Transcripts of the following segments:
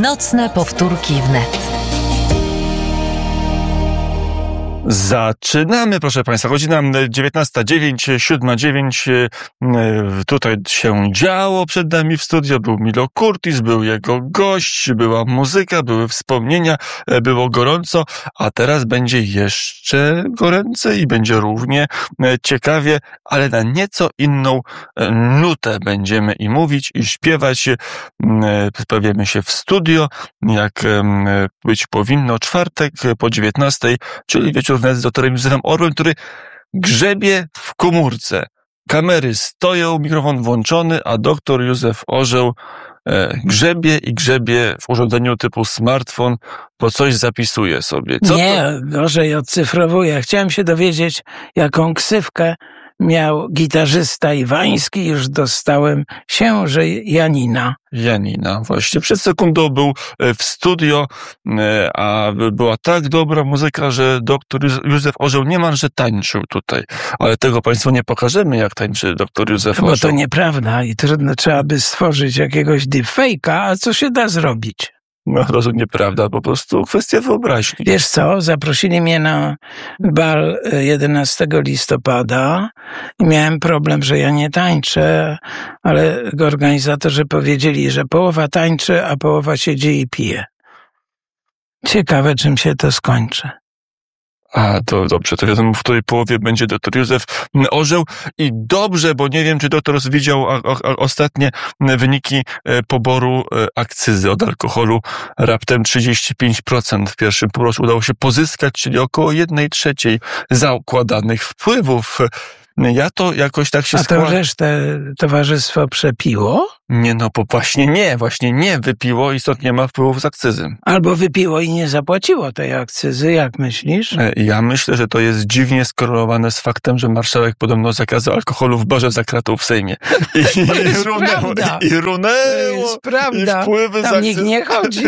Nocne powtórki wnet. Zaczynamy, proszę Państwa. Godzina 19:09, 7:09. Tutaj się działo przed nami w studio. Był Milo Kurtis, był jego gość, była muzyka, były wspomnienia, było gorąco, a teraz będzie jeszcze goręcej i będzie równie ciekawie, ale na nieco inną nutę będziemy i mówić, i śpiewać. Pojawiamy się w studio, jak być powinno, czwartek po 19:00, czyli wieczór z doktorem Józefem Orłem, który grzebie w komórce. Kamery stoją, mikrofon włączony, a doktor Józef Orzeł grzebie w urządzeniu typu smartfon, bo coś zapisuje sobie. Co nie, gorzej odcyfrowuje. Chciałem się dowiedzieć, jaką ksywkę miał gitarzysta Iwański. Już dostałem że Janina. Janina, właśnie. Przed sekundą był w studio, a była tak dobra muzyka, że doktor Józef Orzeł niemalże tańczył tutaj. Ale tego Państwu nie pokażemy, jak tańczy doktor Józef Orzeł. Bo to nieprawda i trudno, trzeba by stworzyć jakiegoś deepfake'a, a co się da zrobić? No to nieprawda, po prostu kwestia wyobraźni. Wiesz co, zaprosili mnie na bal 11 listopada i miałem problem, że ja nie tańczę, ale organizatorzy powiedzieli, że połowa tańczy, a połowa siedzi i pije. Ciekawe, czym się to skończy. A, to dobrze, to wiadomo, w której połowie będzie doktor Józef Orzeł. I dobrze, bo nie wiem, czy doktor widział ostatnie wyniki poboru akcyzy od alkoholu. Raptem 35% w pierwszym półroczu udało się pozyskać, czyli około 1/3 zakładanych wpływów. Ja to jakoś tak się składa. A to resztę towarzystwo przepiło? Nie, no bo właśnie nie wypiło i stąd nie ma wpływów z akcyzy. Albo wypiło i nie zapłaciło tej akcyzy, jak myślisz? Ja myślę, że to jest dziwnie skorelowane z faktem, że marszałek podobno zakazał alkoholu w barze za kratą w Sejmie. I runęło. I wpływy tam z akcyzy. nikt nie chodzi.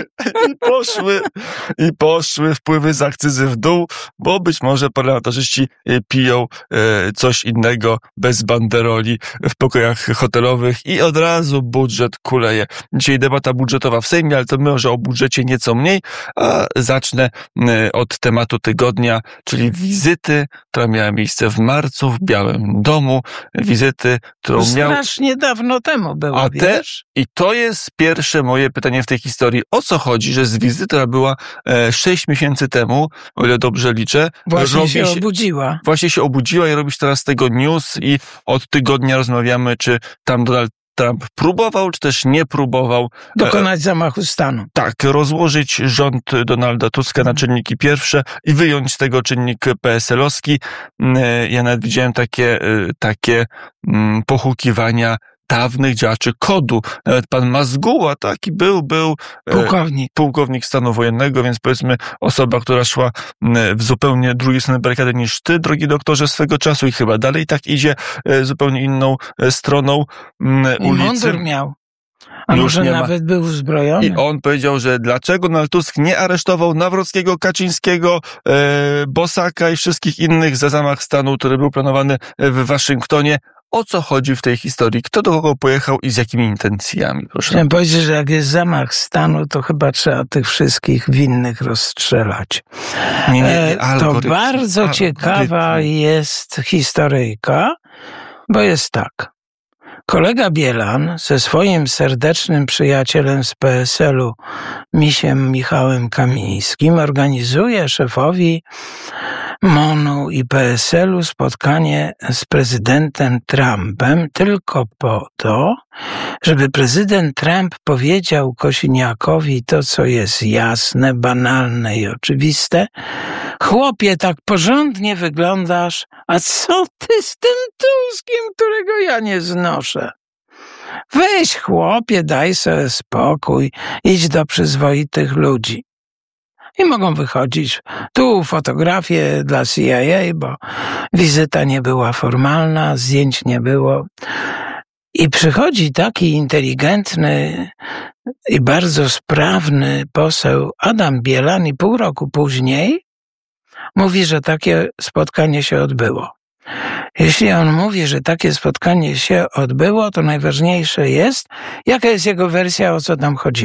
I poszły wpływy z akcyzy w dół, bo być może parlamentarzyści piją coś innego bez banderoli w pokojach hotelowych i od razu budżet kuleje. Dzisiaj debata budżetowa w Sejmie, ale to może o budżecie nieco mniej, a zacznę od tematu tygodnia, czyli wizyty, która miała miejsce w marcu w Białym Domu. Wizyty, którą miał... Strasznie dawno temu było, wiesz? I to jest pierwsze moje pytanie w tej historii. O co chodzi, że z wizyty, która była 6 miesięcy temu, o ile dobrze liczę... Właśnie się obudziła i robisz teraz tego news i od tygodnia rozmawiamy, czy tam Donald Trump próbował, czy też nie próbował dokonać zamachu stanu. Tak, rozłożyć rząd Donalda Tuska na czynniki pierwsze i wyjąć z tego czynnik PSL-owski. Ja nawet widziałem takie pohukiwania dawnych działaczy KOD-u. Nawet pan Mazguła taki był pułkownik stanu wojennego, więc powiedzmy osoba, która szła w zupełnie drugiej strony barykady niż ty, drogi doktorze, swego czasu i chyba dalej tak idzie zupełnie inną stroną ulicy. Mundur miał. A może nawet był uzbrojony. I on powiedział, że dlaczego Donald Tusk nie aresztował Nawrockiego, Kaczyńskiego, Bosaka i wszystkich innych za zamach stanu, który był planowany w Waszyngtonie. O co chodzi w tej historii? Kto do kogo pojechał i z jakimi intencjami? Proszę. Chciałem powiedzieć, że jak jest zamach stanu, to chyba trzeba tych wszystkich winnych rozstrzelać. To bardzo ciekawa jest historyjka, bo jest tak. Kolega Bielan ze swoim serdecznym przyjacielem z PSL-u, misiem Michałem Kamińskim, organizuje szefowi MON-u i PSL-u spotkanie z prezydentem Trumpem tylko po to, żeby prezydent Trump powiedział Kosiniakowi to, co jest jasne, banalne i oczywiste. Chłopie, tak porządnie wyglądasz, a co ty z tym Tuskiem, którego ja nie znoszę? Weź, chłopie, daj sobie spokój, idź do przyzwoitych ludzi. I mogą wychodzić tu fotografie dla CIA, bo wizyta nie była formalna, zdjęć nie było. I przychodzi taki inteligentny i bardzo sprawny poseł Adam Bielan i pół roku później mówi, że takie spotkanie się odbyło. Jeśli on mówi, że takie spotkanie się odbyło, to najważniejsze jest, jaka jest jego wersja, o co tam chodziło.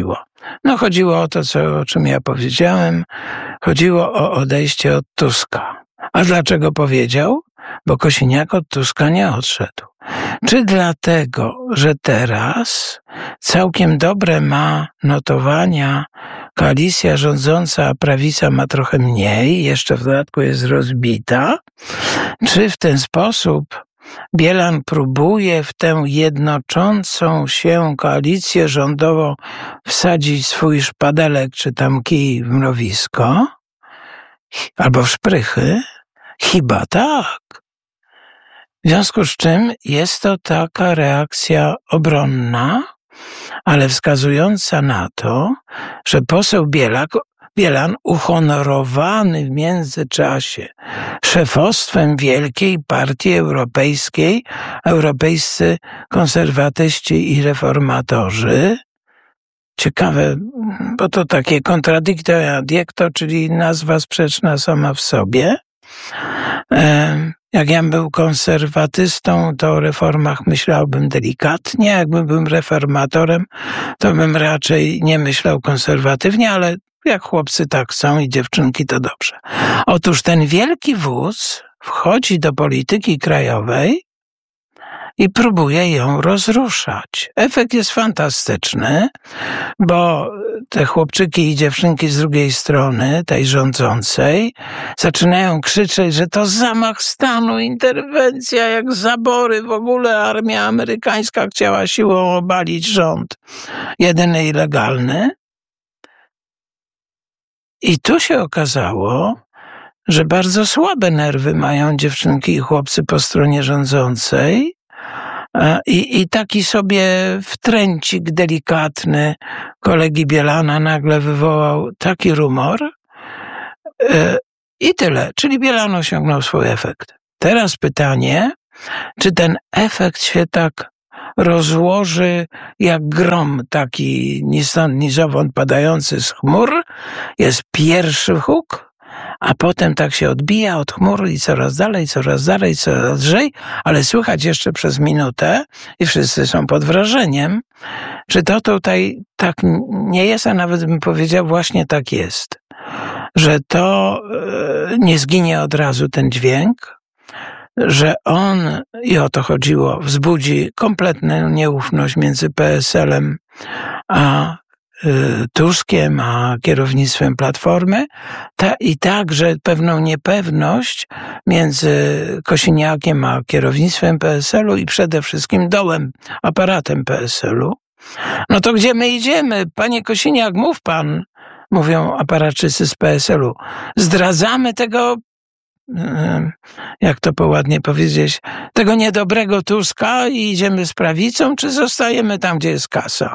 No chodziło o to, o czym ja powiedziałem. Chodziło o odejście od Tuska. A dlaczego powiedział? Bo Kosiniak od Tuska nie odszedł. Czy dlatego, że teraz całkiem dobre ma notowania koalicja rządząca, a prawica ma trochę mniej, jeszcze w dodatku jest rozbita? Czy w ten sposób Bielan próbuje w tę jednoczącą się koalicję rządową wsadzić swój szpadelek czy tam kij w mrowisko? Albo w szprychy? Chyba tak. W związku z czym jest to taka reakcja obronna, ale wskazująca na to, że poseł Bielan uhonorowany w międzyczasie szefostwem wielkiej partii europejskiej, europejscy konserwatyści i reformatorzy. Ciekawe, bo to takie contradictio adjecto, czyli nazwa sprzeczna sama w sobie. Jak ja bym był konserwatystą, to o reformach myślałbym delikatnie. Jakbym był reformatorem, to bym raczej nie myślał konserwatywnie, ale jak chłopcy tak chcą i dziewczynki, to dobrze. Otóż ten wielki wóz wchodzi do polityki krajowej i próbuje ją rozruszać. Efekt jest fantastyczny, bo te chłopczyki i dziewczynki z drugiej strony, tej rządzącej, zaczynają krzyczeć, że to zamach stanu, interwencja, jak zabory, w ogóle armia amerykańska chciała siłą obalić rząd. Jedyny i legalny. I tu się okazało, że bardzo słabe nerwy mają dziewczynki i chłopcy po stronie rządzącej. I taki sobie wtręcik delikatny kolegi Bielana nagle wywołał taki rumor i tyle. Czyli Bielan osiągnął swój efekt. Teraz pytanie, czy ten efekt się tak rozłoży jak grom, taki ni stąd ni zowąd padający z chmur. Jest pierwszy huk, a potem tak się odbija od chmur i coraz dalej, coraz lżej, ale słychać jeszcze przez minutę i wszyscy są pod wrażeniem, czy to tutaj tak nie jest, a nawet bym powiedział właśnie tak jest, że to nie zginie od razu ten dźwięk, że on, i o to chodziło, wzbudzi kompletną nieufność między PSL-em a Tuskiem, a kierownictwem Platformy i także pewną niepewność między Kosiniakiem a kierownictwem PSL-u i przede wszystkim dołem, aparatem PSL-u. No to gdzie my idziemy? Panie Kosiniak, mów pan, mówią aparatczycy z PSL-u. Zdradzamy tego, jak to poładnie powiedzieć, tego niedobrego Tuska i idziemy z prawicą, czy zostajemy tam, gdzie jest kasa?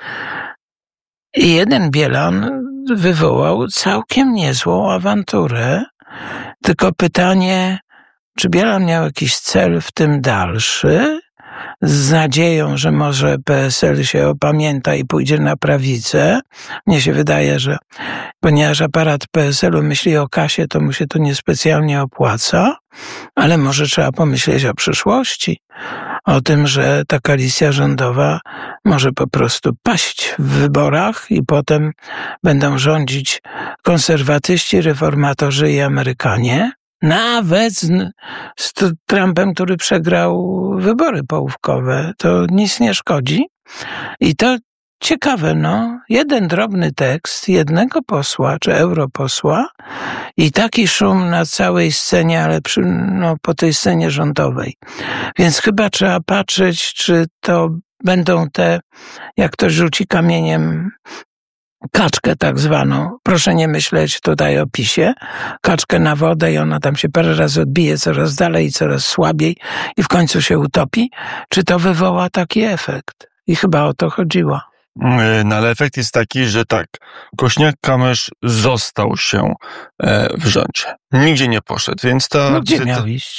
I jeden Bielan wywołał całkiem niezłą awanturę, tylko pytanie, czy Bielan miał jakiś cel w tym dalszy, z nadzieją, że może PSL się opamięta i pójdzie na prawicę. Mnie się wydaje, że ponieważ aparat PSL-u myśli o kasie, to mu się to niespecjalnie opłaca, ale może trzeba pomyśleć o przyszłości, o tym, że ta koalicja rządowa może po prostu paść w wyborach i potem będą rządzić konserwatyści, reformatorzy i Amerykanie. Nawet z Trumpem, który przegrał wybory połówkowe, to nic nie szkodzi. I to ciekawe, jeden drobny tekst jednego posła czy europosła i taki szum na całej scenie, ale po tej scenie rządowej. Więc chyba trzeba patrzeć, czy to będą te, jak ktoś rzuci kamieniem, kaczkę tak zwaną, proszę nie myśleć tutaj o PiS-ie, kaczkę na wodę i ona tam się parę razy odbije coraz dalej, coraz słabiej i w końcu się utopi, czy to wywoła taki efekt? I chyba o to chodziło. No ale efekt jest taki, że tak, Kosiniak-Kamysz został się w rządzie. Nigdzie nie poszedł, więc gdzie miał iść?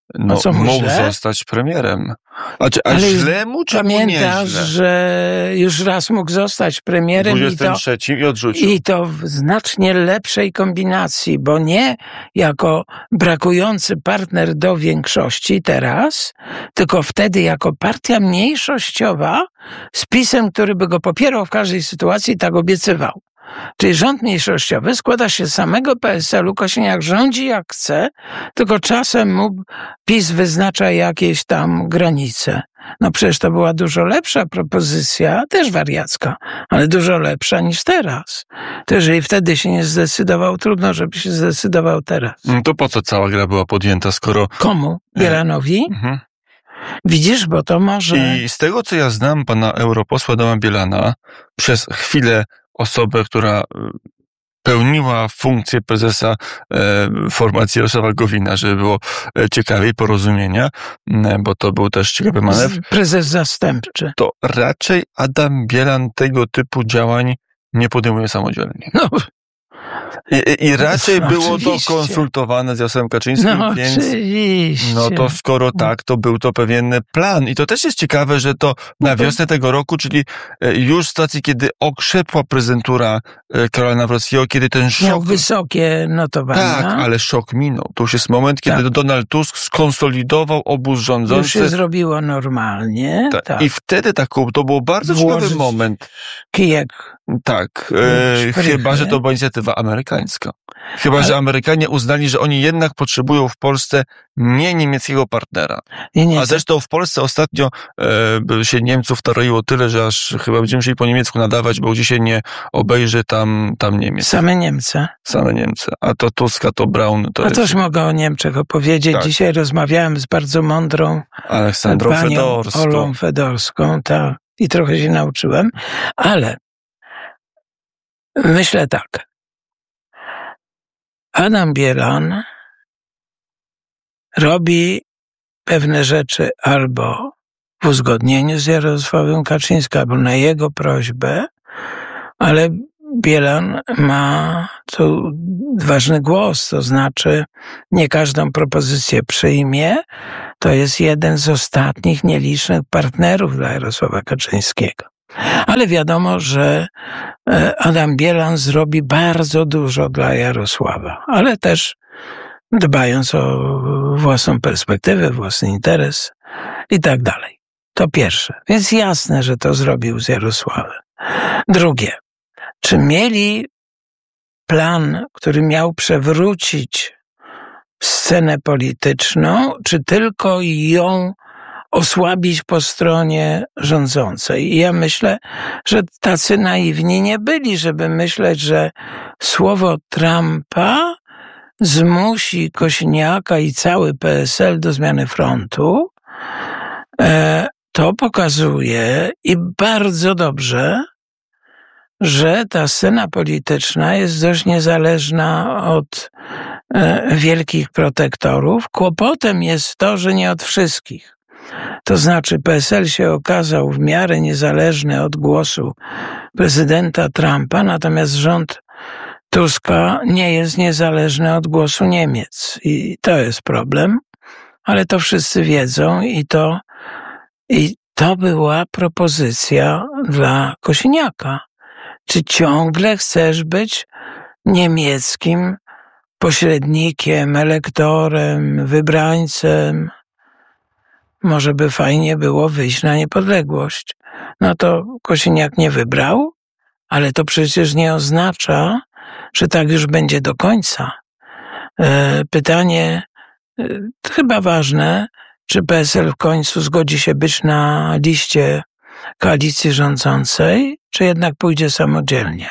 mógł zostać premierem. A źle mu, czy pamiętasz, że już raz mógł zostać premierem 23 i odrzucił. I to w znacznie lepszej kombinacji, bo nie jako brakujący partner do większości teraz, tylko wtedy jako partia mniejszościowa z PiS-em, który by go popierał w każdej sytuacji i tak obiecywał. Czyli rząd mniejszościowy składa się z samego PSL-u, Kosiniak rządzi jak chce, tylko czasem mu PiS wyznacza jakieś tam granice. No przecież to była dużo lepsza propozycja, też wariacka, ale dużo lepsza niż teraz. To jeżeli wtedy się nie zdecydował, trudno, żeby się zdecydował teraz. To po co cała gra była podjęta, skoro... Komu? Bielanowi? Mhm. Widzisz, bo to może... I z tego, co ja znam pana europosła Adama Bielana, przez chwilę osobę, która pełniła funkcję prezesa formacji Jarosława Gowina, żeby było ciekawiej, porozumienia, bo to był też ciekawy manewr. Prezes zastępczy. To raczej Adam Bielan tego typu działań nie podejmuje samodzielnie. No. I raczej było oczywiście. To konsultowane z Jarosławem Kaczyńskim, więc oczywiście. No to skoro tak, to był to pewien plan. I to też jest ciekawe, że to na wiosnę tego roku, czyli już w sytuacji, kiedy okrzepła prezydentura Karola Nawrockiego, kiedy ten szok... Miał wysokie notowania. Tak, ale szok minął. To już jest moment, kiedy Donald Tusk skonsolidował obóz rządzący. Już się zrobiło normalnie. Tak. I wtedy to był bardzo ciekawy moment. Kijek. Tak, chyba że to była inicjatywa amerykańska. Chyba że Amerykanie uznali, że oni jednak potrzebują w Polsce nie niemieckiego partnera. A zresztą w Polsce ostatnio się Niemców taroiło tyle, że aż chyba będziemy musieli po niemiecku nadawać, bo gdzie się nie obejrzy, tam Niemiec. Same Niemcy. A to Tuska, to Braun. To też mogę o Niemczech opowiedzieć. Tak. Dzisiaj rozmawiałem z bardzo mądrą Aleksandrą Fedorską. Olą Fedorską, tak. I trochę się nauczyłem. Ale myślę tak. Adam Bielan robi pewne rzeczy albo w uzgodnieniu z Jarosławem Kaczyńskim, albo na jego prośbę, ale Bielan ma tu ważny głos, to znaczy nie każdą propozycję przyjmie. To jest jeden z ostatnich nielicznych partnerów dla Jarosława Kaczyńskiego. Ale wiadomo, że Adam Bielan zrobi bardzo dużo dla Jarosława, ale też dbając o własną perspektywę, własny interes i tak dalej. To pierwsze. Więc jasne, że to zrobił z Jarosławem. Drugie. Czy mieli plan, który miał przewrócić scenę polityczną, czy tylko ją osłabić po stronie rządzącej? I ja myślę, że tacy naiwni nie byli, żeby myśleć, że słowo Trumpa zmusi Kosiniaka i cały PSL do zmiany frontu. To pokazuje i bardzo dobrze, że ta scena polityczna jest dość niezależna od wielkich protektorów. Kłopotem jest to, że nie od wszystkich. To znaczy PSL się okazał w miarę niezależny od głosu prezydenta Trumpa, natomiast rząd Tuska nie jest niezależny od głosu Niemiec. I to jest problem, ale to wszyscy wiedzą i to była propozycja dla Kosiniaka. Czy ciągle chcesz być niemieckim pośrednikiem, elektorem, wybrańcem? Może by fajnie było wyjść na niepodległość. No to Kosiniak nie wybrał, ale to przecież nie oznacza, że tak już będzie do końca. Pytanie chyba ważne, czy PSL w końcu zgodzi się być na liście koalicji rządzącej, czy jednak pójdzie samodzielnie.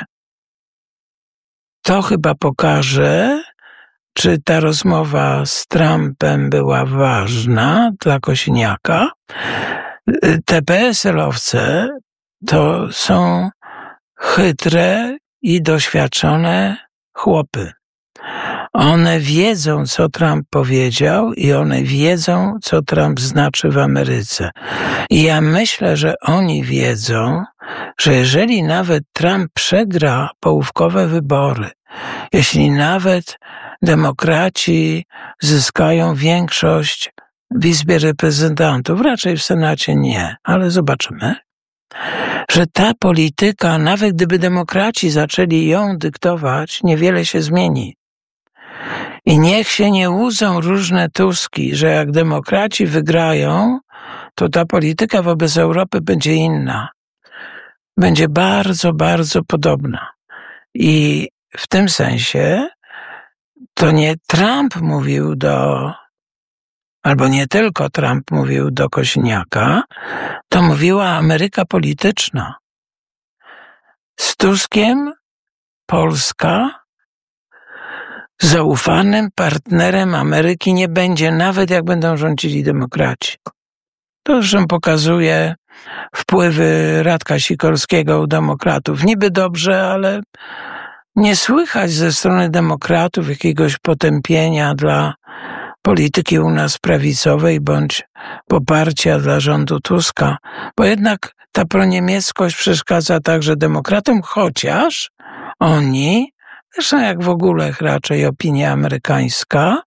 To chyba pokaże, czy ta rozmowa z Trumpem była ważna dla Kosiniaka. Te PSL-owce to są chytre i doświadczone chłopy. One wiedzą, co Trump powiedział i one wiedzą, co Trump znaczy w Ameryce. I ja myślę, że oni wiedzą, że jeżeli nawet Trump przegra połówkowe wybory, jeśli nawet demokraci zyskają większość w Izbie Reprezentantów, raczej w Senacie nie, ale zobaczymy, że ta polityka, nawet gdyby demokraci zaczęli ją dyktować, niewiele się zmieni. I niech się nie łudzą różne Tuski, że jak demokraci wygrają, to ta polityka wobec Europy będzie inna. Będzie bardzo, bardzo podobna. I w tym sensie to nie Trump mówił albo nie tylko Trump mówił do Kosiniaka, to mówiła Ameryka polityczna. Z Tuskiem Polska zaufanym partnerem Ameryki nie będzie, nawet jak będą rządzili demokraci. To zresztą pokazuje wpływy Radka Sikorskiego u demokratów. Niby dobrze, ale nie słychać ze strony demokratów jakiegoś potępienia dla polityki u nas prawicowej bądź poparcia dla rządu Tuska, bo jednak ta proniemieckość przeszkadza także demokratom, chociaż oni, zresztą jak w ogóle raczej opinia amerykańska,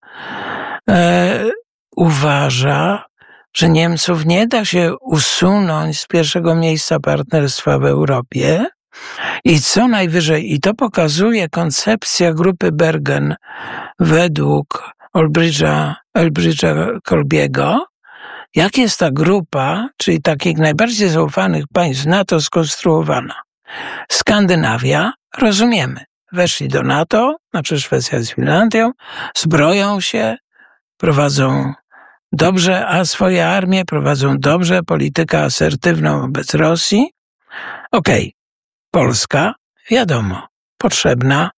uważa, że Niemców nie da się usunąć z pierwszego miejsca partnerstwa w Europie i co najwyżej, i to pokazuje koncepcja grupy Bergen według Elbridge'a Colbiego, jak jest ta grupa, czyli takich najbardziej zaufanych państw NATO skonstruowana. Skandynawia, rozumiemy, weszli do NATO, znaczy Szwecja z Finlandią, zbroją się, prowadzą dobrze swoje armie, prowadzą dobrze politykę asertywną wobec Rosji. Okej, Polska, wiadomo, potrzebna,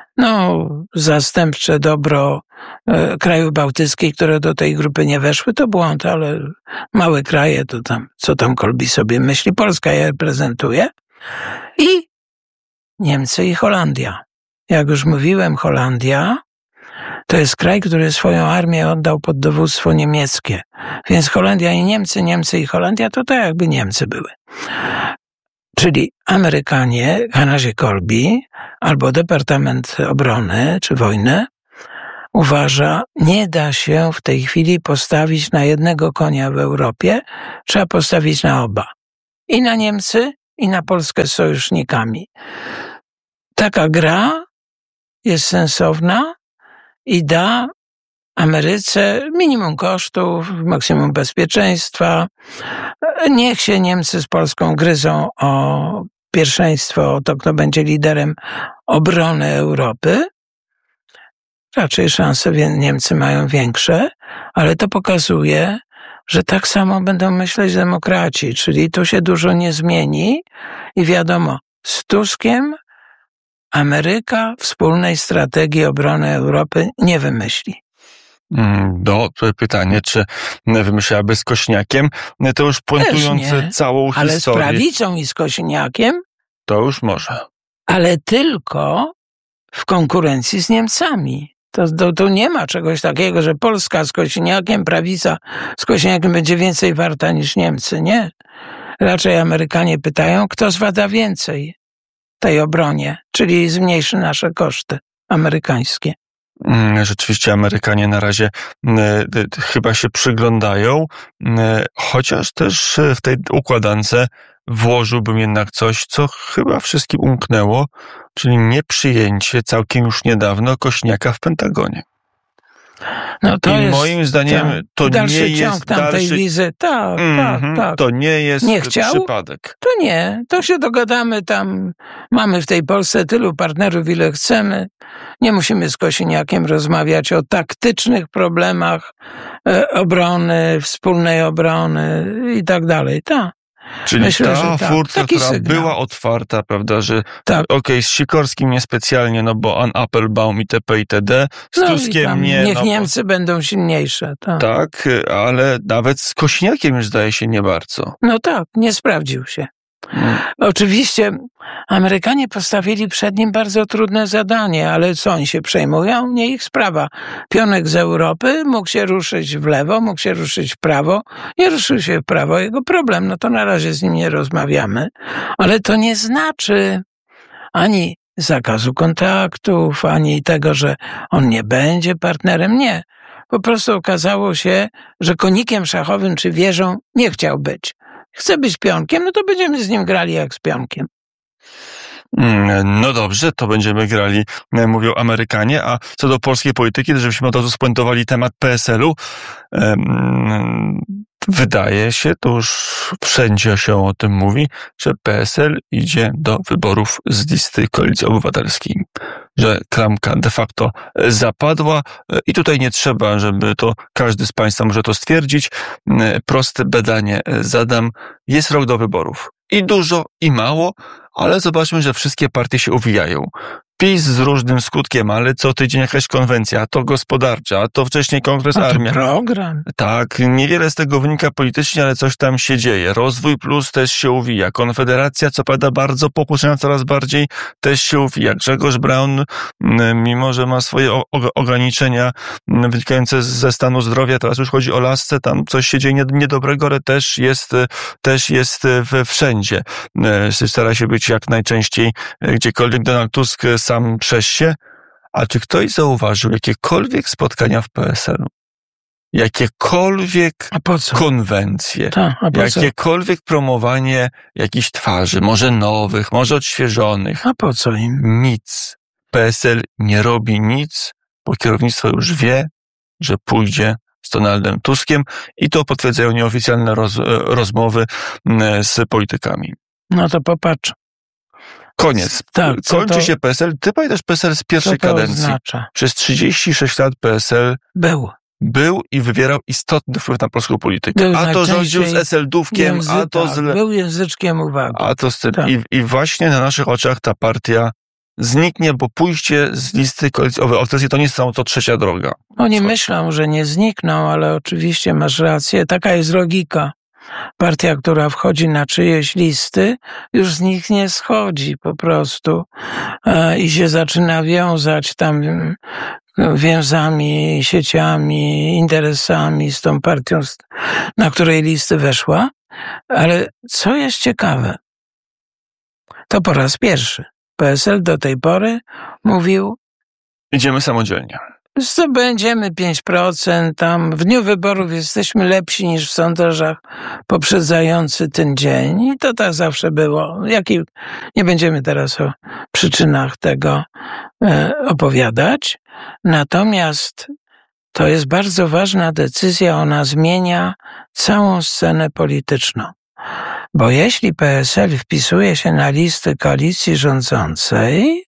zastępcze dobro krajów bałtyckich, które do tej grupy nie weszły, to błąd, ale małe kraje, to tam, co tam Kolbi sobie myśli, Polska je reprezentuje. I Niemcy i Holandia. Jak już mówiłem, Holandia to jest kraj, który swoją armię oddał pod dowództwo niemieckie. Więc Holandia i Niemcy, Niemcy i Holandia to tak jakby Niemcy były. Czyli Amerykanie, na razie Colby, albo Departament Obrony czy Wojny, uważa, nie da się w tej chwili postawić na jednego konia w Europie, trzeba postawić na oba. I na Niemcy, i na Polskę z sojusznikami. Taka gra jest sensowna i da Ameryce minimum kosztów, maksimum bezpieczeństwa. Niech się Niemcy z Polską gryzą o pierwszeństwo, o to, kto będzie liderem obrony Europy. Raczej szanse Niemcy mają większe, ale to pokazuje, że tak samo będą myśleć demokraci, czyli tu się dużo nie zmieni i wiadomo, z Tuskiem Ameryka wspólnej strategii obrony Europy nie wymyśli. Pytanie, czy wymyślałaby z Kośniakiem, to już puentujące całą historię. Ale z prawicą i z Kośniakiem? To już może. Ale tylko w konkurencji z Niemcami. To nie ma czegoś takiego, że Polska z Kośniakiem, prawica z Kośniakiem będzie więcej warta niż Niemcy. Nie. Raczej Amerykanie pytają, kto z was da więcej tej obronie, czyli zmniejszy nasze koszty amerykańskie. Rzeczywiście Amerykanie na razie chyba się przyglądają, chociaż też w tej układance włożyłbym jednak coś, co chyba wszystkim umknęło, czyli nieprzyjęcie całkiem już niedawno Kośniaka w Pentagonie. To i jest, moim zdaniem to nie jest dalszy wizy. Tak. To nie jest przypadek. To nie. To się dogadamy tam. Mamy w tej Polsce tylu partnerów, ile chcemy. Nie musimy z Kosiniakiem rozmawiać o taktycznych problemach obrony, wspólnej obrony i tak dalej. Tak. Czyli myślę, ta furtka, która była otwarta, prawda, że z Sikorskim niespecjalnie, bo Ann Applebaum itp. itd. Z Tuskiem nie. Niech Niemcy będą silniejsze. Tak, ale nawet z Kośniakiem już zdaje się nie bardzo. Nie sprawdził się. Oczywiście Amerykanie postawili przed nim bardzo trudne zadanie, ale co oni się przejmują? Nie ich sprawa. Pionek z Europy mógł się ruszyć w lewo, mógł się ruszyć w prawo. Nie ruszył się w prawo, jego problem. To na razie z nim nie rozmawiamy. Ale to nie znaczy ani zakazu kontaktów, ani tego, że on nie będzie partnerem. Nie. po prostu okazało się, że konikiem szachowym czy wieżą nie chciał być. Chce być pionkiem, no to będziemy z nim grali jak z pionkiem. No dobrze, to będziemy grali, mówią Amerykanie, a co do polskiej polityki, żebyśmy od razu spuentowali temat PSL-u, wydaje się, to już wszędzie się o tym mówi, że PSL idzie do wyborów z listy Koalicji Obywatelskiej. Że klamka de facto zapadła i tutaj nie trzeba, żeby to każdy z Państwa może to stwierdzić. Proste badanie zadam. Jest rok do wyborów. I dużo, i mało, ale zobaczmy, że wszystkie partie się uwijają. PiS z różnym skutkiem, ale co tydzień jakaś konwencja, a to gospodarcza, a to wcześniej kongres armia. Program. Tak, niewiele z tego wynika politycznie, ale coś tam się dzieje. Rozwój Plus też się uwija. Konfederacja, co prawda bardzo popularna coraz bardziej, też się uwija. Grzegorz Braun, mimo że ma swoje ograniczenia wynikające ze stanu zdrowia, teraz już chodzi o lasce, tam coś się dzieje niedobrego, ale też jest wszędzie. Stara się być jak najczęściej gdziekolwiek. Donald Tusk sam przez się. A czy ktoś zauważył jakiekolwiek spotkania w PSL-u? Jakiekolwiek konwencje? Jakiekolwiek promowanie jakichś twarzy? Może nowych, może odświeżonych? A po co im? Nic. PSL nie robi nic, bo kierownictwo już wie, że pójdzie z Donaldem Tuskiem i to potwierdzają nieoficjalne rozmowy z politykami. No to popatrz. Koniec. Tak, kończy się PSL. Ty pamiętasz PSL z pierwszej kadencji. Oznacza? Przez 36 lat PSL był i wywierał istotny wpływ na polską politykę. A to rządził z SLD-ówkiem, a to z... Był języczkiem uwagi. A to z tym. Tak. I właśnie na naszych oczach ta partia zniknie, bo pójście z listy Koalicji Obywatelskiej to nie jest to trzecia droga. Oni myślą, że nie znikną, ale oczywiście masz rację. Taka jest logika. Partia, która wchodzi na czyjeś listy, już z nich nie schodzi po prostu i się zaczyna wiązać tam więzami, sieciami, interesami z tą partią, na której listy weszła. Ale co jest ciekawe, to po raz pierwszy PSL do tej pory mówił: idziemy samodzielnie. Zdobędziemy 5%, tam w dniu wyborów jesteśmy lepsi niż w sondażach poprzedzający ten dzień. I to tak zawsze było. Nie będziemy teraz o przyczynach tego opowiadać. Natomiast to jest bardzo ważna decyzja, ona zmienia całą scenę polityczną. Bo jeśli PSL wpisuje się na listy koalicji rządzącej,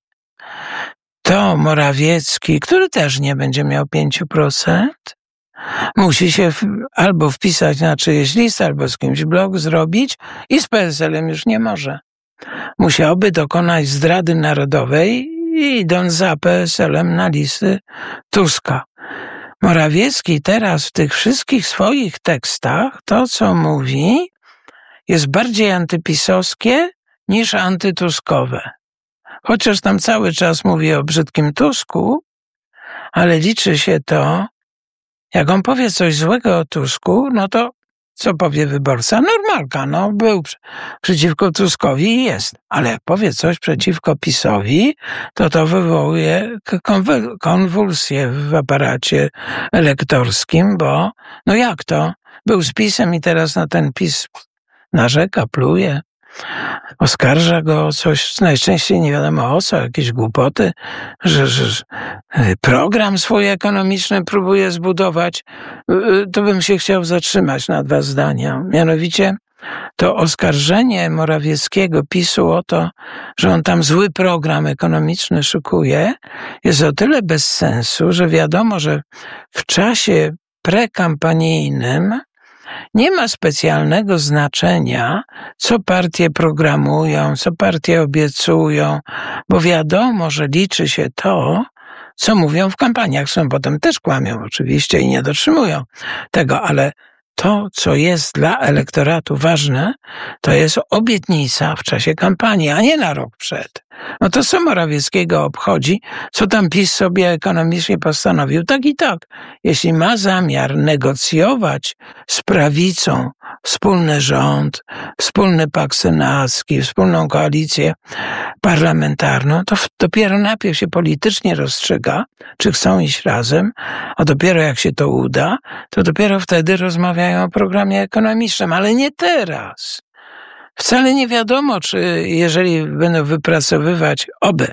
to Morawiecki, który też nie będzie miał 5%, musi się albo wpisać na czyjeś listy, albo z kimś blok zrobić i z PSL-em już nie może. Musiałby dokonać zdrady narodowej, idąc za PSL-em na listy Tuska. Morawiecki teraz w tych wszystkich swoich tekstach, to co mówi, jest bardziej antypisowskie niż antytuskowe. Chociaż tam cały czas mówi o brzydkim Tusku, ale liczy się to, jak on powie coś złego o Tusku, no to co powie wyborca? Normalka, był przeciwko Tuskowi i jest. Ale jak powie coś przeciwko PiS-owi, to wywołuje konwulsję w aparacie elektorskim, bo jak to? Był z PiS-em i teraz na ten PiS narzeka, pluje. Oskarża go o coś, najczęściej nie wiadomo o co, jakieś głupoty, że program swój ekonomiczny próbuje zbudować. To bym się chciał zatrzymać na 2 zdania. Mianowicie to oskarżenie Morawieckiego PiS-u o to, że on tam zły program ekonomiczny szykuje, jest o tyle bez sensu, że wiadomo, że w czasie prekampanijnym nie ma specjalnego znaczenia, co partie programują, co partie obiecują, bo wiadomo, że liczy się to, co mówią w kampaniach. Są potem też kłamią oczywiście i nie dotrzymują tego, ale to, co jest dla elektoratu ważne, to jest obietnica w czasie kampanii, a nie na rok przed. No to co Morawieckiego obchodzi, co tam PiS sobie ekonomicznie postanowił? Tak i tak. Jeśli ma zamiar negocjować z prawicą wspólny rząd, wspólny pakt senacki, wspólną koalicję parlamentarną, to dopiero najpierw się politycznie rozstrzyga, czy chcą iść razem, a dopiero jak się to uda, to dopiero wtedy rozmawiają o programie ekonomicznym, ale nie teraz. Wcale nie wiadomo, czy jeżeli będą wypracowywać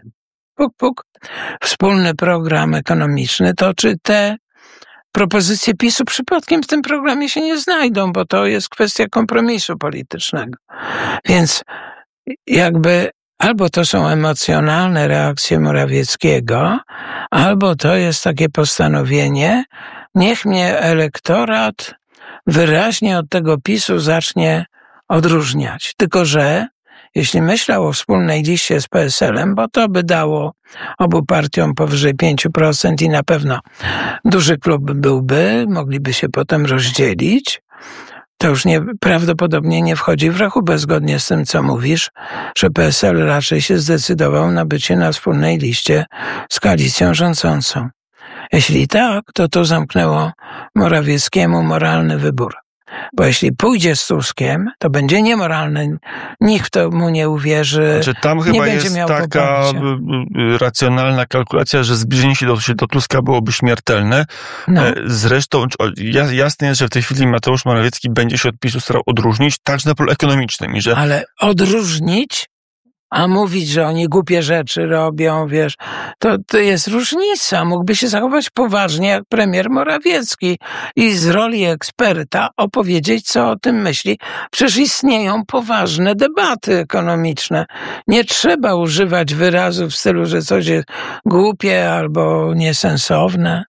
wspólny program ekonomiczny, to czy te propozycje PiS-u przypadkiem w tym programie się nie znajdą, bo to jest kwestia kompromisu politycznego. Więc jakby albo to są emocjonalne reakcje Morawieckiego, albo to jest takie postanowienie, niech mnie elektorat wyraźnie od tego PiS-u zacznie odróżniać. Tylko że jeśli myślał o wspólnej liście z PSL-em, bo to by dało obu partiom powyżej 5% i na pewno duży klub byłby, mogliby się potem rozdzielić, to już prawdopodobnie nie wchodzi w rachubę zgodnie z tym, co mówisz, że PSL raczej się zdecydował na bycie na wspólnej liście z koalicją rządzącą. Jeśli tak, to zamknęło Morawieckiemu moralny wybór. Bo jeśli pójdzie z Tuskiem, to będzie niemoralny. Nikt mu nie uwierzy. Znaczy, tam chyba jest taka racjonalna kalkulacja, że zbliżenie się do Tuska byłoby śmiertelne. No. Zresztą jasne jest, że w tej chwili Mateusz Morawiecki będzie się od PiS-u starał odróżnić, także na polu ekonomicznym. Ale odróżnić? A mówić, że oni głupie rzeczy robią, wiesz, to jest różnica. Mógłby się zachować poważnie jak premier Morawiecki i z roli eksperta opowiedzieć, co o tym myśli. Przecież istnieją poważne debaty ekonomiczne. Nie trzeba używać wyrazów w stylu, że coś jest głupie albo niesensowne.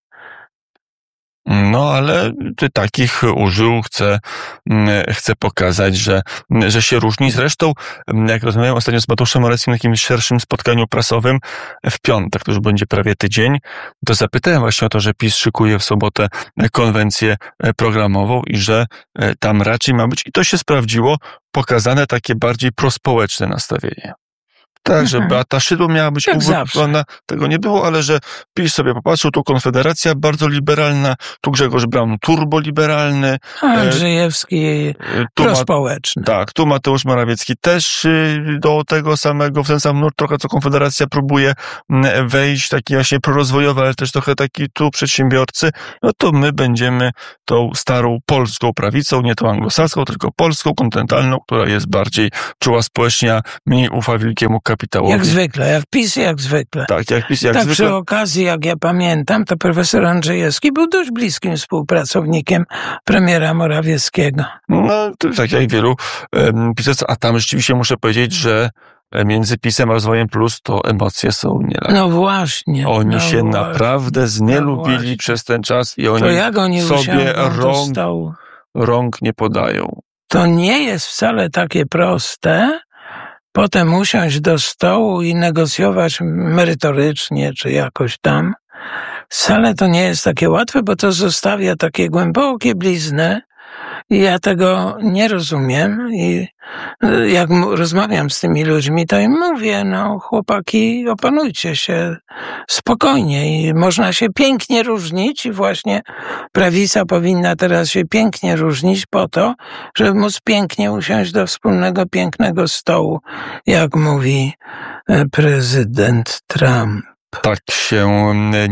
No, ale takich użył, chce pokazać, że się różni. Zresztą, jak rozmawiałem ostatnio z Mateuszem Morawieckim na jakimś szerszym spotkaniu prasowym w piątek, to już będzie prawie tydzień, to zapytałem właśnie o to, że PiS szykuje w sobotę konwencję programową i że tam raczej ma być, i to się sprawdziło, pokazane takie bardziej prospołeczne nastawienie. Tak, że Beata Szydło miała być uwypuklona, tego nie było, ale że PiS sobie popatrzył, tu Konfederacja bardzo liberalna, tu Grzegorz Braun turboliberalny. Andrzejewski prospołeczny. Tak, tu Mateusz Morawiecki też do tego samego, w ten sam nurt trochę co Konfederacja próbuje wejść, taki właśnie prorozwojowy, ale też trochę taki tu przedsiębiorcy. No to my będziemy tą starą polską prawicą, nie tą anglosaską, tylko polską, kontynentalną, która jest bardziej czuła społecznie, a mniej ufa wielkiemu kapitałowi. Jak zwykle, jak PiS, jak zwykle. Tak, jak PiS, jak zwykle. Przy okazji, jak ja pamiętam, to profesor Andrzejewski był dość bliskim współpracownikiem premiera Morawieckiego. No, tak jak wielu pisowców, a tam rzeczywiście muszę powiedzieć, że między PiS-em a Rozwojem Plus to emocje są nielada. No właśnie. Oni się naprawdę znielubili przez ten czas i oni sobie rąk nie podają. To nie jest wcale takie proste, potem usiąść do stołu i negocjować merytorycznie, czy jakoś tam. Wcale to nie jest takie łatwe, bo to zostawia takie głębokie blizny i ja tego nie rozumiem. I jak rozmawiam z tymi ludźmi, to im mówię, no chłopaki, opanujcie się spokojnie i można się pięknie różnić i właśnie prawica powinna teraz się pięknie różnić po to, żeby móc pięknie usiąść do wspólnego, pięknego stołu, jak mówi prezydent Trump. Tak się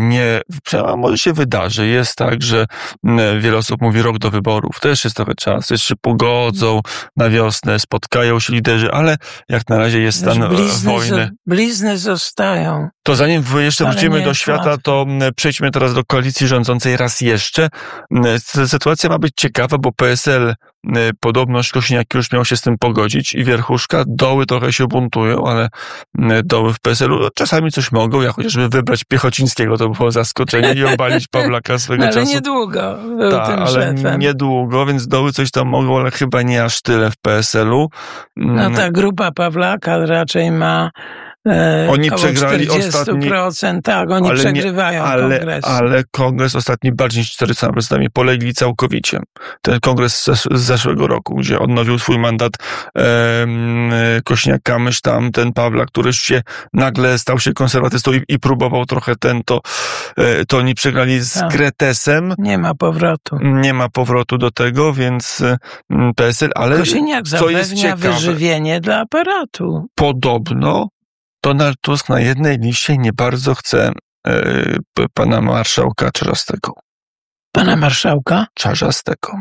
a może się wydarzy. Jest tak, że wiele osób mówi rok do wyborów. Też jest trochę czas, jeszcze się pogodzą na wiosnę, spotkają się liderzy, ale jak na razie jest stan wojny. Blizny zostają. To zanim jeszcze wrócimy do świata, to przejdźmy teraz do koalicji rządzącej raz jeszcze. Sytuacja ma być ciekawa, bo PSL podobno Kosiniak już miał się z tym pogodzić i wierchuszka, doły trochę się buntują, ale doły w PSL-u czasami coś mogą, jak chociażby wybrać Piechocińskiego, to było zaskoczenie i obalić Pawlaka swego czasu. Ale niedługo był tym szefem. Niedługo, więc doły coś tam mogą, ale chyba nie aż tyle w PSL-u. No ta grupa Pawlaka raczej ma Oni przegrali ostatni... Tak, oni przegrywają kongres. Ale kongres ostatni bardziej niż 400% polegli całkowicie. Ten kongres z zeszłego roku, gdzie odnowił swój mandat Kośniak-Kamysz, tam ten Pawlak, który się nagle stał się konserwatystą i próbował trochę to oni przegrali z Kretesem. Nie ma powrotu do tego, więc PSL, ale Kosiniak zapewnia wyżywienie dla aparatu. Podobno Donald Tusk na jednej liście nie bardzo chce pana marszałka Czarzastego. Pana marszałka? Czarzastego.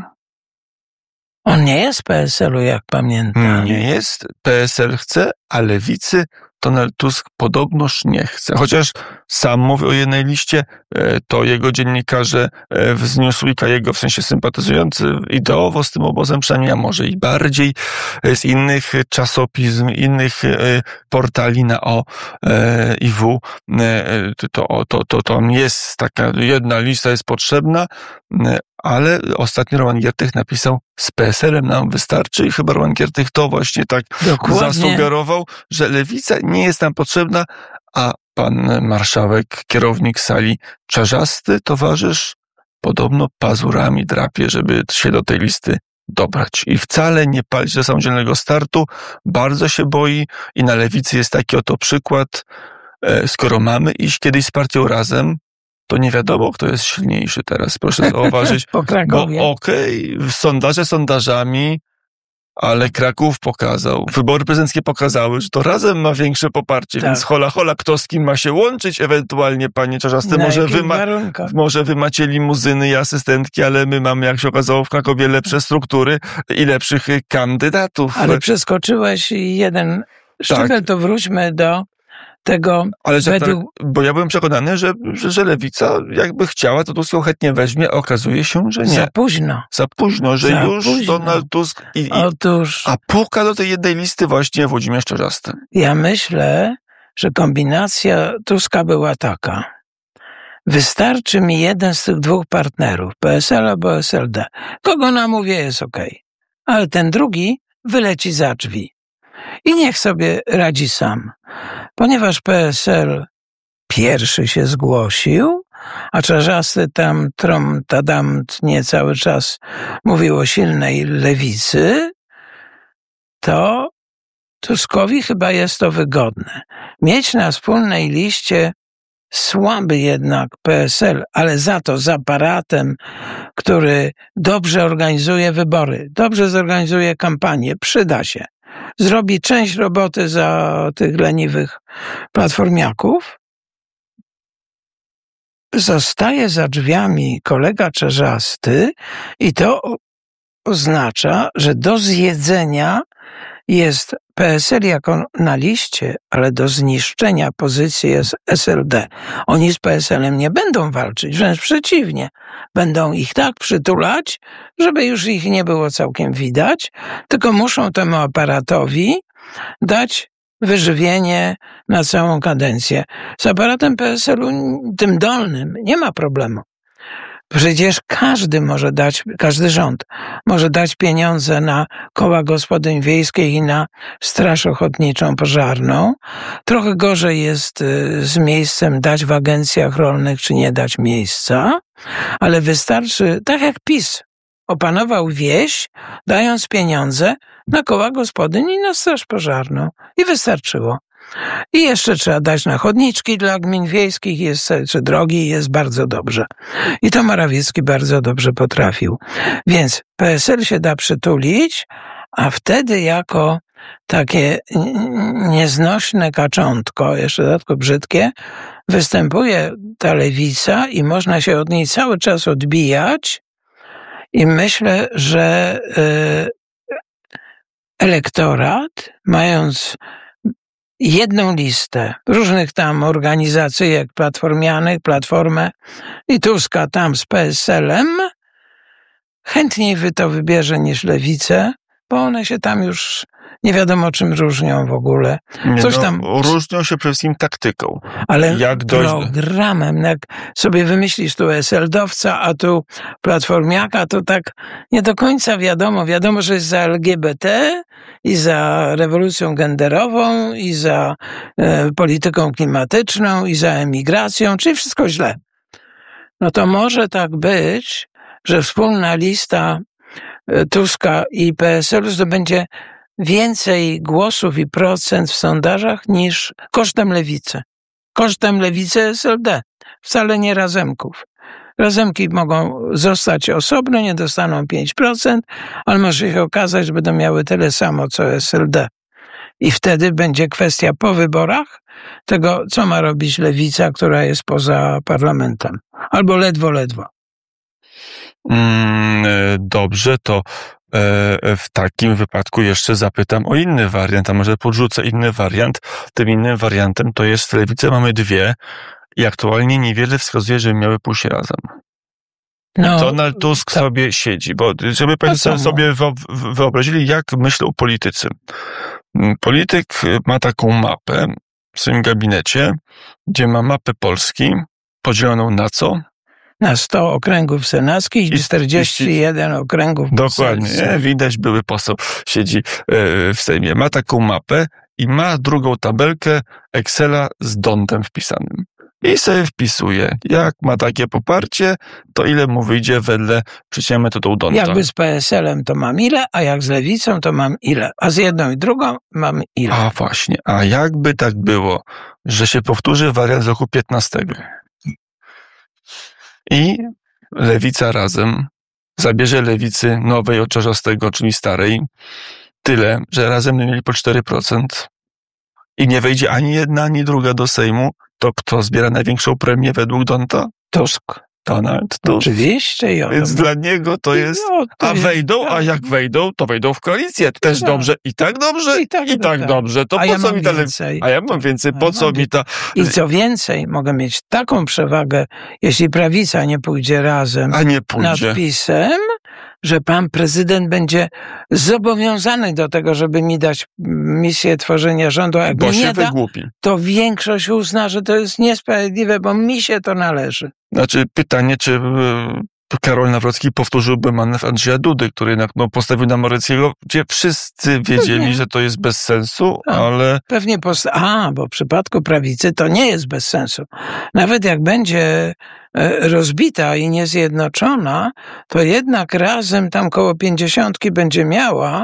On nie jest PSL-u, jak pamiętam. Nie jest. PSL chce, a lewicy Donald Tusk podobnoż nie chce. Chociaż sam mówi o jednej liście, to jego dziennikarze z Newsweeka, jego w sensie sympatyzujący ideowo z tym obozem, przynajmniej, a może i bardziej, z innych czasopism, innych portali na O i W, to tam jest taka jedna lista jest potrzebna, ale ostatnio Roman Giertych napisał, z PSL-em nam wystarczy i chyba Roman Giertych to właśnie tak zasugerował, że lewica nie jest nam potrzebna, a pan marszałek, kierownik sali Czarzasty, towarzysz, podobno pazurami drapie, żeby się do tej listy dobrać. I wcale nie palić do samodzielnego startu, bardzo się boi i na lewicy jest taki oto przykład, skoro mamy iść kiedyś z partią Razem, to nie wiadomo, kto jest silniejszy teraz. Proszę zauważyć. Bo sondaże sondażami, ale Kraków pokazał, wybory prezydenckie pokazały, że to Razem ma większe poparcie, tak. Więc hola, kto z kim ma się łączyć ewentualnie, panie Czarzasty? Może wy macie limuzyny i asystentki, ale my mamy, jak się okazało, w Krakowie lepsze struktury i lepszych kandydatów. Ale przeskoczyłeś jeden szczebel, to wróćmy do tego, ale bo ja byłem przekonany, że lewica jakby chciała, to Tusk ją chętnie weźmie, a okazuje się, że nie. Za późno, że już Donald Tusk a puka do tej jednej listy właśnie Włodzimierz Czarzasty. Ja myślę, że kombinacja Tuska była taka. Wystarczy mi jeden z tych dwóch partnerów, PSL albo SLD. Kogo namówię, jest okej. Ale ten drugi wyleci za drzwi. I niech sobie radzi sam. Ponieważ PSL pierwszy się zgłosił, a Czarzasty tam nie cały czas mówił o silnej lewicy, to Tuskowi chyba jest to wygodne. Mieć na wspólnej liście słaby jednak PSL, ale za to z aparatem, który dobrze organizuje wybory, dobrze zorganizuje kampanię, przyda się. Zrobi część roboty za tych leniwych platformiaków. Zostaje za drzwiami kolega Czarzasty i to oznacza, że do zjedzenia jest PSL jako na liście, ale do zniszczenia pozycji jest SLD. Oni z PSL-em nie będą walczyć, wręcz przeciwnie. Będą ich tak przytulać, żeby już ich nie było całkiem widać, tylko muszą temu aparatowi dać wyżywienie na całą kadencję. Z aparatem PSL-u, tym dolnym, nie ma problemu. Przecież każdy rząd może dać pieniądze na koła gospodyń wiejskich i na straż ochotniczą pożarną. Trochę gorzej jest z miejscem dać w agencjach rolnych, czy nie dać miejsca, ale wystarczy, tak jak PiS opanował wieś, dając pieniądze na koła gospodyń i na straż pożarną. I wystarczyło. I jeszcze trzeba dać na chodniczki dla gmin wiejskich, czy drogi, jest bardzo dobrze. I to Morawiecki bardzo dobrze potrafił. Więc PSL się da przytulić, a wtedy jako takie nieznośne kaczątko, jeszcze dodatkowo brzydkie, występuje ta lewica i można się od niej cały czas odbijać i myślę, że elektorat, mając jedną listę różnych tam organizacyjek platformianych, Platformę i Tuska tam z PSL-em, chętniej to wybierze niż lewicę, bo one się tam już nie wiadomo czym różnią w ogóle. Coś tam... Różnią się przede wszystkim taktyką. Ale programem, jak sobie wymyślisz tu SLD-owca, a tu platformiaka, to tak nie do końca wiadomo. Wiadomo, że jest za LGBT i za rewolucją genderową i za polityką klimatyczną i za emigracją, czyli wszystko źle. No to może tak być, że wspólna lista Tuska i PSL zdobędzie więcej głosów i procent w sondażach niż kosztem Lewicy. Kosztem Lewicy SLD. Wcale nie Razemków. Razemki mogą zostać osobno, nie dostaną 5%, ale może się okazać, że będą miały tyle samo co SLD. I wtedy będzie kwestia po wyborach tego, co ma robić Lewica, która jest poza parlamentem. Albo ledwo. Dobrze, to w takim wypadku jeszcze zapytam o inny wariant, a może podrzucę inny wariant. Tym innym wariantem to jest w Lewicy mamy dwie i aktualnie niewiele wskazuje, że miały pójść razem. No, Donald Tusk sobie siedzi, bo żeby Państwo sobie wyobrazili, jak myślą politycy. Polityk ma taką mapę w swoim gabinecie, gdzie ma mapę Polski podzieloną na co? Na 100 okręgów senackich i 41 okręgów Dokładnie, widać, były poseł siedzi w Sejmie. Ma taką mapę i ma drugą tabelkę Excela z Dontem wpisanym. I sobie wpisuje, jak ma takie poparcie, to ile mu wyjdzie wedle przycięcia metodą Donta. Jakby z PSL-em to mam ile, a jak z Lewicą to mam ile, a z jedną i drugą mam ile. A właśnie, a jakby tak było, że się powtórzy wariant z roku 15. I Lewica razem zabierze Lewicy nowej od Czarzastego, czyli starej, tyle, że razem mieli po 4% i nie wejdzie ani jedna, ani druga do Sejmu, to kto zbiera największą premię według Donta? Tusk. Donald Tusk. Oczywiście. Więc dla niego to jest... A wejdą, a jak wejdą, to wejdą w koalicję. Też dobrze, i tak dobrze, i tak dobrze. To po co mi ta... A ja mam więcej, po co mi ta... I co więcej, mogę mieć taką przewagę, jeśli prawica nie pójdzie razem nad PiS-em, że pan prezydent będzie zobowiązany do tego, żeby mi dać misję tworzenia rządu, a jak bo nie się da, wygłupi. To większość uzna, że to jest niesprawiedliwe, bo mi się to należy. Znaczy pytanie, czy Karol Nawrocki powtórzyłby manewr Andrzeja Dudy, który jednak postawił na Morawieckiego, gdzie wszyscy wiedzieli, że to jest bez sensu, ale... Pewnie bo w przypadku prawicy to nie jest bez sensu. Nawet jak będzie rozbita i niezjednoczona, to jednak razem tam koło 50 będzie miała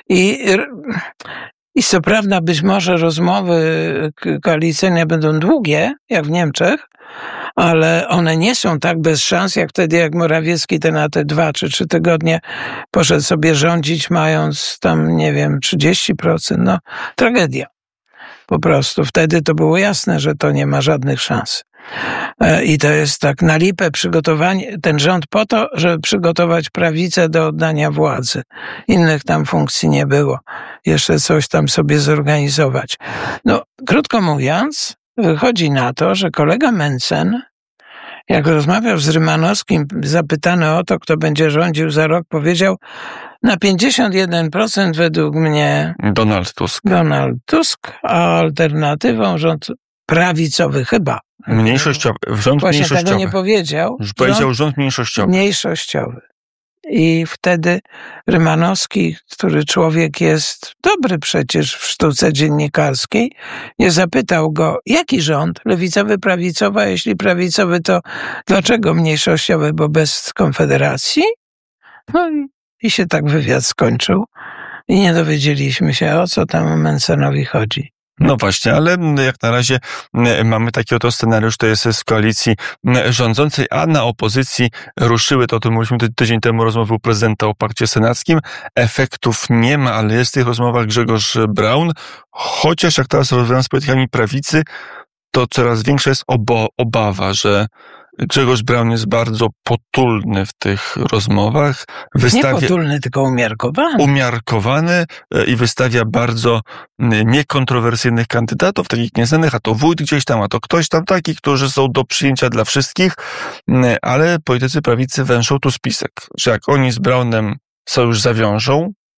i co prawda być może rozmowy koalicyjne będą długie, jak w Niemczech, ale one nie są tak bez szans, jak wtedy, jak Morawiecki na te 2 czy 3 tygodnie poszedł sobie rządzić, mając tam, 30%. Tragedia. Po prostu. Wtedy to było jasne, że to nie ma żadnych szans. I to jest tak na lipę przygotowanie, ten rząd po to, żeby przygotować prawicę do oddania władzy. Innych tam funkcji nie było. Jeszcze coś tam sobie zorganizować. Krótko mówiąc, wychodzi na to, że kolega Mencen, jak rozmawiał z Rymanowskim, zapytany o to, kto będzie rządził za rok, powiedział, na 51% według mnie Donald Tusk, a alternatywą rząd prawicowy chyba. Mniejszościowy. Rząd Właśnie mniejszościowy. tego nie powiedział. Już powiedział rząd mniejszościowy. I wtedy Rymanowski, który człowiek jest dobry przecież w sztuce dziennikarskiej, nie zapytał go, jaki rząd? Lewicowy, prawicowy? A jeśli prawicowy, to dlaczego mniejszościowy? Bo bez Konfederacji? I się tak wywiad skończył. I nie dowiedzieliśmy się, o co tam Mencenowi chodzi. No właśnie, ale jak na razie mamy taki oto scenariusz, to jest z koalicji rządzącej, a na opozycji ruszyły, to o tym mówiliśmy tydzień temu, rozmowy u prezydenta o pakcie senackim. Efektów nie ma, ale jest w tych rozmowach Grzegorz Braun, chociaż jak teraz rozmawiam z politykami prawicy, to coraz większa jest obawa, że Grzegorz Braun jest bardzo potulny w tych rozmowach. Nie potulny, tylko umiarkowany. Umiarkowany i wystawia bardzo niekontrowersyjnych kandydatów, takich nieznanych, a to wójt gdzieś tam, a to ktoś tam taki, którzy są do przyjęcia dla wszystkich, ale politycy prawicy węszą tu spisek, że jak oni z Braunem sojusz zawiążą,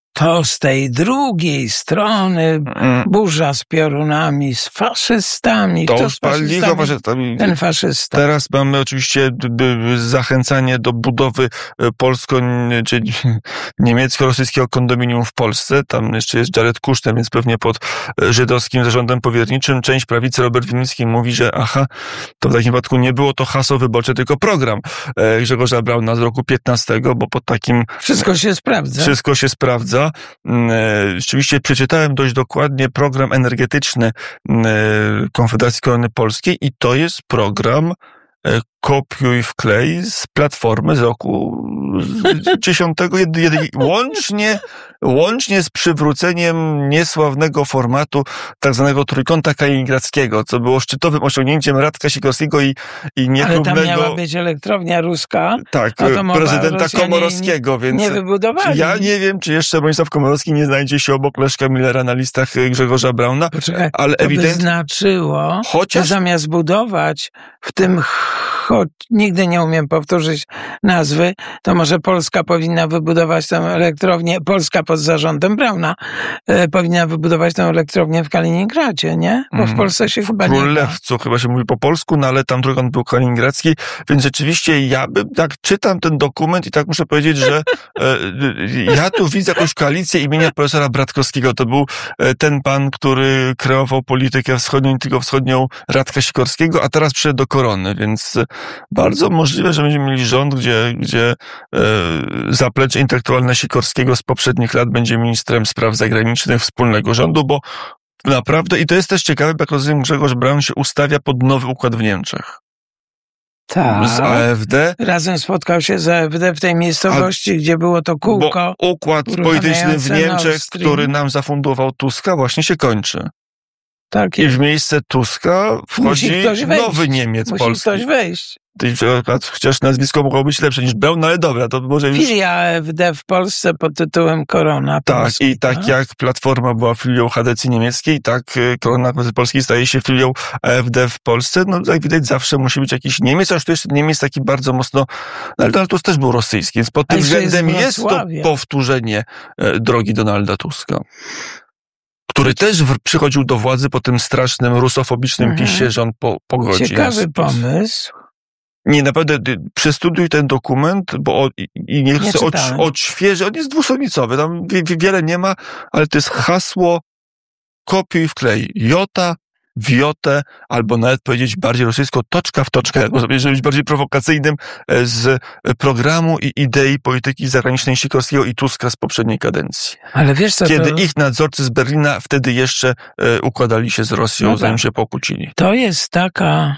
to z tej drugiej strony burza z piorunami, z faszystami. To już palicho, ten faszysta. Teraz mamy oczywiście zachęcanie do budowy czy niemiecko-rosyjskiego kondominium w Polsce. Tam jeszcze jest Jared Kushner, więc pewnie pod żydowskim zarządem powierniczym. Część prawicy, Robert Winnicki, mówi, że to w takim wypadku nie było to hasło wyborcze, tylko program Grzegorza Brauna z roku 15, bo pod takim... Wszystko się sprawdza. Rzeczywiście przeczytałem dość dokładnie program energetyczny Konfederacji Korony Polskiej i to jest program kopiuj wklej z Platformy z roku 10, łącznie z przywróceniem niesławnego formatu tak zwanego trójkąta kaliningradzkiego, co było szczytowym osiągnięciem Radka Sikorskiego i niechlubnego... Ale tam miała być elektrownia ruska. Tak, prezydenta Komorowskiego, więc... Nie wybudowali. Ja nie wiem, czy jeszcze Bronisław Komorowski nie znajdzie się obok Leszka Millera na listach Grzegorza Brauna, ale to ewidentnie... by znaczyło, że zamiast budować w tym... Choć nigdy nie umiem powtórzyć nazwy, to może Polska powinna wybudować tę elektrownię, Polska pod zarządem Brauna powinna wybudować tę elektrownię w Kaliningradzie, nie? Bo w Polsce się chyba nie da. Królewcu chyba się mówi po polsku, no ale tam trójkąt był kaliningradzki, więc rzeczywiście ja tak czytam ten dokument i tak muszę powiedzieć, że ja tu widzę jakąś koalicję imienia profesora Bratkowskiego. To był ten pan, który kreował politykę wschodnią i tylko wschodnią Radka Sikorskiego, a teraz przyszedł do Korony, więc bardzo możliwe, że będziemy mieli rząd, gdzie zaplecze intelektualne Sikorskiego z poprzednich lat będzie ministrem spraw zagranicznych wspólnego rządu, bo naprawdę, i to jest też ciekawe, jak rozumiem, Grzegorz Braun się ustawia pod nowy układ w Niemczech. Tak. Z AfD. Razem spotkał się z AfD w tej miejscowości, gdzie było to kółko. Bo układ polityczny w Niemczech, który nam zafundował Tuska, właśnie się kończy. Tak. I w miejsce Tuska wchodzi nowy Niemiec polski. Musi ktoś wejść. Chociaż nazwisko mogło być lepsze niż Braun, ale dobra, to może już... Filia AfD w Polsce pod tytułem Korona Polski. Tak, i tak jak Platforma była filią Chadecji niemieckiej, tak Korona Polski staje się filią AfD w Polsce. No jak widać zawsze musi być jakiś Niemiec, aż to jest Niemiec taki bardzo mocno... Ale to też był rosyjski, więc pod tym względem jest to powtórzenie drogi Donalda Tuska, który też przychodził do władzy po tym strasznym rusofobicznym PiS-ie, że on pogodzi. Ciekawy pomysł. Nie, naprawdę przestudiuj ten dokument, bo i niech się odświeży. On jest dwustronicowy, tam wiele nie ma, ale to jest hasło kopiuj wklej. Jota w jotę, albo nawet powiedzieć bardziej rosyjsko, toczka w toczkę, żeby być bardziej prowokacyjnym, z programu i idei polityki zagranicznej Sikorskiego i Tuska z poprzedniej kadencji. Ale wiesz co, kiedy ich nadzorcy z Berlina wtedy jeszcze układali się z Rosją, zanim się pokłócili. To jest taka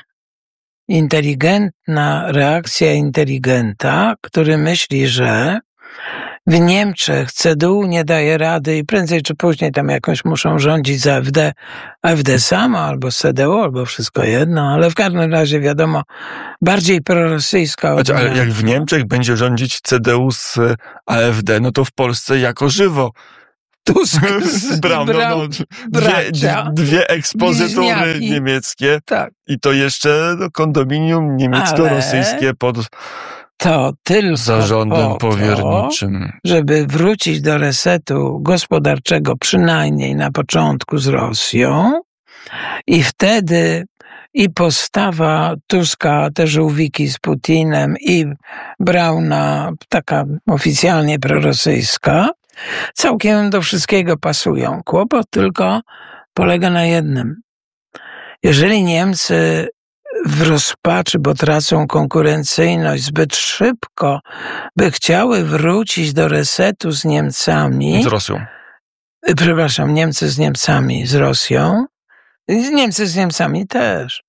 inteligentna reakcja inteligenta, który myśli, że w Niemczech CDU nie daje rady i prędzej czy później tam jakoś muszą rządzić za AfD samo, albo z CDU, albo wszystko jedno, ale w każdym razie wiadomo, bardziej prorosyjska. Ale jak w Niemczech będzie rządzić CDU z AfD, no to w Polsce jako żywo. Tusk z Brauną, dwie ekspozytury niemieckie, tak. I to jeszcze kondominium niemiecko-rosyjskie pod to tylko zarządem powierniczym. Żeby wrócić do resetu gospodarczego, przynajmniej na początku z Rosją, i wtedy i postawa Tuska, te żółwiki z Putinem, i Brauna, taka oficjalnie prorosyjska, całkiem do wszystkiego pasują. Kłopot tylko polega na jednym. Jeżeli Niemcy w rozpaczy, bo tracą konkurencyjność zbyt szybko, by chciały wrócić do resetu z Niemcami... Z Rosją. Przepraszam, Niemcy z Niemcami, z Rosją. Niemcy z Niemcami też.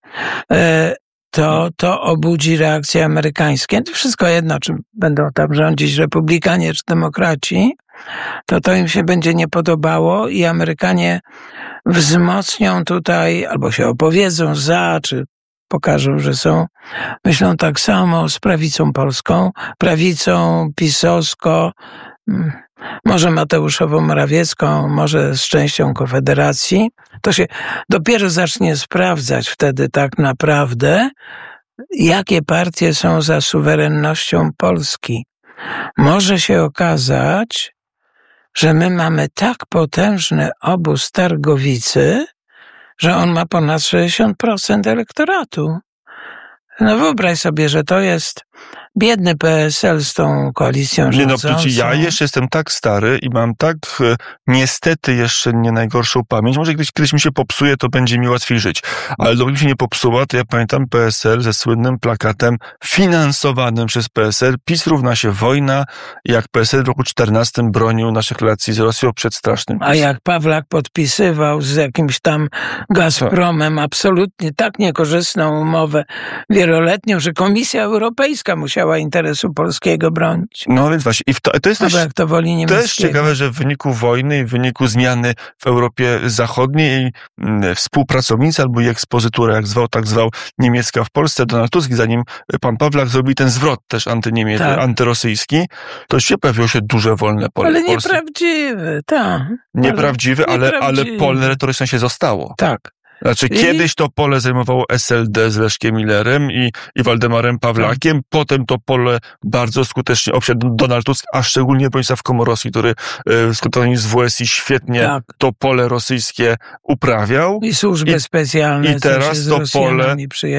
To obudzi reakcje amerykańskie. To wszystko jedno, czy będą tam rządzić republikanie, czy demokraci. To im się będzie nie podobało i Amerykanie wzmocnią tutaj, albo się opowiedzą za, czy pokażą, że myślą tak samo z prawicą polską, prawicą pisowską, może Mateuszową-Morawiecką, może z częścią Konfederacji. To się dopiero zacznie sprawdzać wtedy tak naprawdę, jakie partie są za suwerennością Polski. Może się okazać, że my mamy tak potężny obóz Targowicy, że on ma ponad 60% elektoratu. No wyobraź sobie, że to jest biedny PSL z tą koalicją rządzącą. No przecież ja jeszcze jestem tak stary i mam tak niestety jeszcze nie najgorszą pamięć. Może kiedyś mi się popsuje, to będzie mi łatwiej żyć. Ale dopóki mi się nie popsuła, to ja pamiętam PSL ze słynnym plakatem finansowanym przez PSL. PiS równa się wojna, jak PSL w roku 2014 bronił naszych relacji z Rosją przed strasznym PiS. A jak Pawlak podpisywał z jakimś tam Gazpromem absolutnie tak niekorzystną umowę wieloletnią, że Komisja Europejska musiała interesu polskiego bronić. No więc właśnie. I to jest też, jak to woli niemieckiego. też ciekawe, że w wyniku wojny i w wyniku zmiany w Europie Zachodniej współpracownicy albo i ekspozytura, jak zwał, tak zwał, niemiecka w Polsce, Donald Tusk, zanim pan Pawlak zrobił ten zwrot też antyrosyjski, to się pojawiło się duże wolne pole ale w Polsce. nieprawdziwy, tak. Nieprawdziwy, ale pole retoryczne się zostało. Tak. Znaczy, kiedyś to pole zajmowało SLD z Leszkiem Millerem i Waldemarem Pawlakiem. Potem to pole bardzo skutecznie obsiadł Donald Tusk, a szczególnie Bronisław Komorowski, który skutecznie z WSI świetnie to pole rosyjskie uprawiał. I służby specjalne. I teraz to pole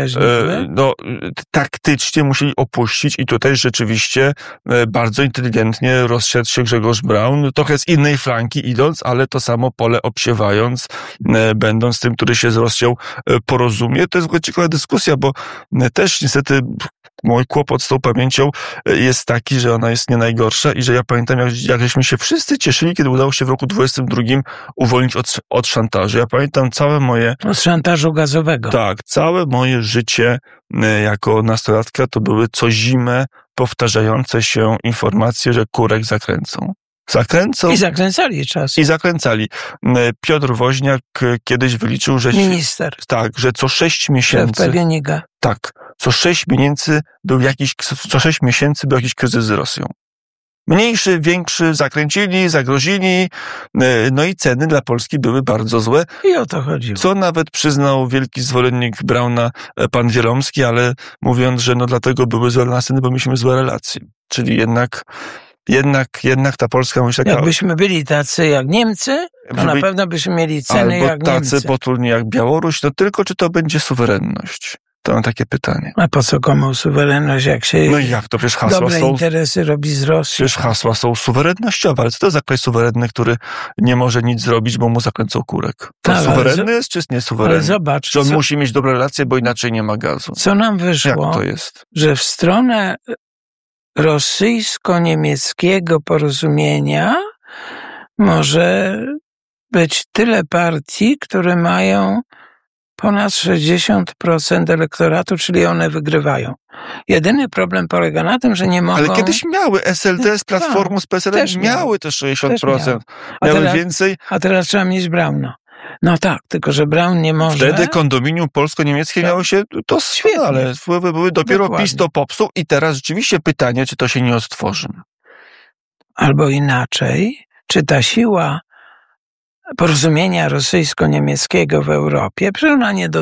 taktycznie musieli opuścić i tutaj rzeczywiście bardzo inteligentnie rozszedł się Grzegorz Braun, trochę z innej flanki idąc, ale to samo pole obsiewając, będąc tym, który się z Rosją porozumie. To jest w ogóle ciekawa dyskusja, bo też niestety mój kłopot z tą pamięcią jest taki, że ona jest nie najgorsza i że ja pamiętam, jak żeśmy się wszyscy cieszyli, kiedy udało się w roku 22 uwolnić od szantażu. Ja pamiętam całe moje... Od szantażu gazowego. Tak, całe moje życie jako nastolatka to były co zimę powtarzające się informacje, że kurek zakręcą. I zakręcali czas. I zakręcali. Piotr Woźniak kiedyś wyliczył, że... Minister. Tak, że co 6 miesięcy... PGNiG-a. Tak, co 6 miesięcy był jakiś kryzys z Rosją. Mniejszy, większy, zakręcili, zagrozili, no i ceny dla Polski były bardzo złe. I o to chodziło. Co nawet przyznał wielki zwolennik Brauna, pan Wielomski, ale mówiąc, że no dlatego były złe dla nas ceny, bo mieliśmy złe relacje. Czyli jednak ta Polska musi taka... Jakbyśmy byli tacy jak Niemcy, to na pewno byśmy mieli ceny jak Niemcy. Albo tacy potulni jak Białoruś, no tylko czy to będzie suwerenność? To mam takie pytanie. A po co komu suwerenność, jak się no jak to przecież hasła dobre interesy robi z Rosji? Przecież hasła są suwerennościowe, ale co to za kraj suwerenny, który nie może nic zrobić, bo mu zakręcą kurek? To suwerenny jest, czy jest niesuwerenny? Ale zobacz. Czy on musi mieć dobre relacje, bo inaczej nie ma gazu? Co nam wyszło? Jak to jest? Że w stronę rosyjsko-niemieckiego porozumienia może być tyle partii, które mają ponad 60% elektoratu, czyli one wygrywają. Jedyny problem polega na tym, że nie mogą... Ale kiedyś miały SLD z Platformą, z PSL miały te 60%. Miały więcej. A teraz trzeba mieć Brauna. No tak, tylko że Braun nie może... Wtedy kondominium polsko-niemieckie miało się doskonale. Były dopiero PiS to popsuł i teraz rzeczywiście pytanie, czy to się nie odtworzy. Albo inaczej, czy ta siła porozumienia rosyjsko-niemieckiego w Europie, przecież ona nie